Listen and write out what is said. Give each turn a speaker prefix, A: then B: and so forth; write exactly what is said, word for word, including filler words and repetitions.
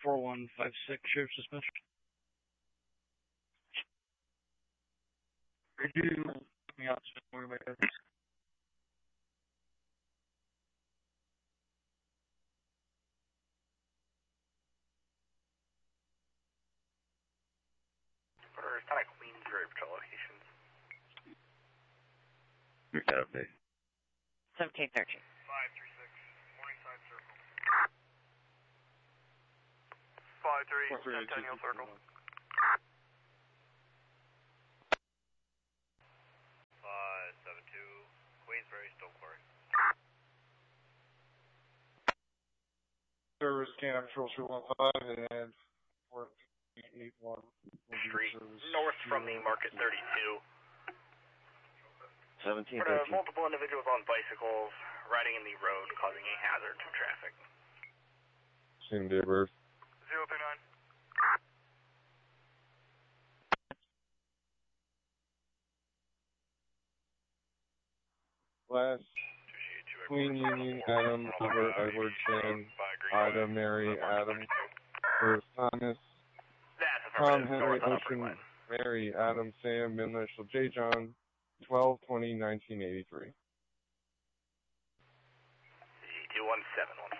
A: four one five six, Sheriff's Dispatch. Could you let me out just worry about this?
B: Or kind of Queensbury patrol locations.
C: Your cat update.
D: seventeen thirteen.
B: five three six, Morningside Circle. five three, Centennial Circle. five seven two, Queensbury, Stone Quarry.
E: Service Camp Patrol two one five and four eight one.
B: Street, north from the Market thirty-two.
C: seventeen
B: For
C: thirteen.
B: multiple individuals on bicycles riding in the road causing a hazard to traffic.
E: Same day, birth.
B: zero three nine.
E: Last Queen Union, Adam, Robert, Edward, Sam, Ida, Mary, Adam, Bruce, Thomas, Tom, Henry, Ocean, Mary, Adam, Sam, middle initial J. John, twelve twenty nineteen eighty-three.
B: two one seven one.